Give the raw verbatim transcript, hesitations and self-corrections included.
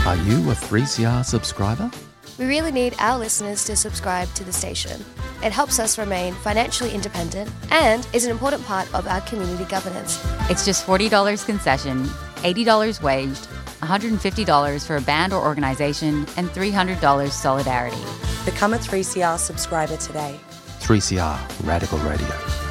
Are you a three C R subscriber? We really need our listeners to subscribe to the station. It helps us remain financially independent and is an important part of our community governance. It's just forty dollars concession, eighty dollars waged, one hundred fifty dollars for a band or organisation, and three hundred dollars solidarity. Become a three C R subscriber today. three C R Radical Radio.